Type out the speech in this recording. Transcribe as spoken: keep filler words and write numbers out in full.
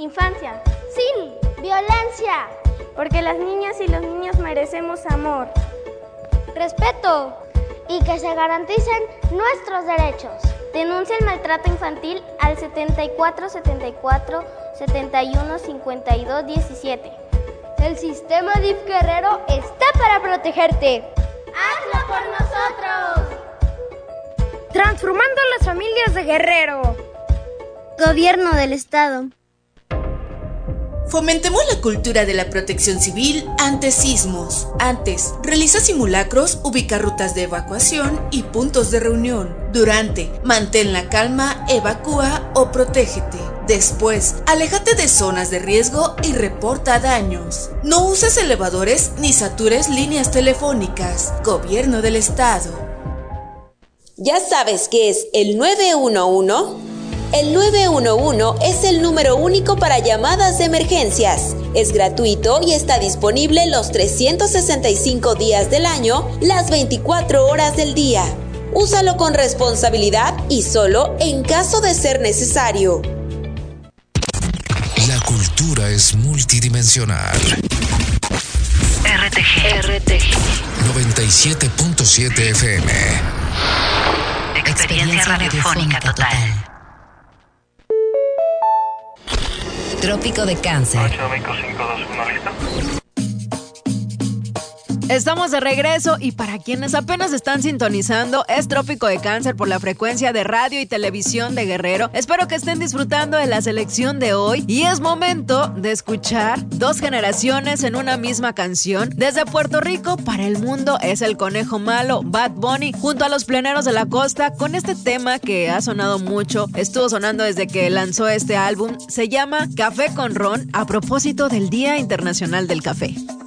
Infancia. Sin violencia. Porque las niñas y los niños merecemos amor. Respeto. Y que se garanticen nuestros derechos. Denuncia el maltrato infantil al setenta y cuatro setenta y cuatro setenta y uno cincuenta y dos diecisiete. El sistema D I F Guerrero está para protegerte. ¡Hazlo por nosotros! Transformando las familias de Guerrero. Gobierno del Estado. Fomentemos la cultura de la protección civil ante sismos. Antes, realiza simulacros, ubica rutas de evacuación y puntos de reunión. Durante, mantén la calma, evacúa o protégete. Después, aléjate de zonas de riesgo y reporta daños. No uses elevadores ni satures líneas telefónicas. Gobierno del Estado. ¿Ya sabes qué es el nueve uno uno? El nueve uno uno es el número único para llamadas de emergencias. Es gratuito y está disponible los trescientos sesenta y cinco días del año, las veinticuatro horas del día. Úsalo con responsabilidad y solo en caso de ser necesario. La cultura es multidimensional. R T G. R T G. noventa y siete punto siete F M. Experiencia, Experiencia radiofónica total. total. Trópico de Cáncer. ocho cinco cinco dos uno, ¿listo? Estamos de regreso y para quienes apenas están sintonizando, es Trópico de Cáncer por la frecuencia de radio y televisión de Guerrero. Espero que estén disfrutando de la selección de hoy y es momento de escuchar dos generaciones en una misma canción. Desde Puerto Rico para el mundo es el Conejo Malo, Bad Bunny, junto a los Pleneros de la Costa, con este tema que ha sonado mucho, estuvo sonando desde que lanzó este álbum, se llama Café con Ron, a propósito del Día Internacional del Café.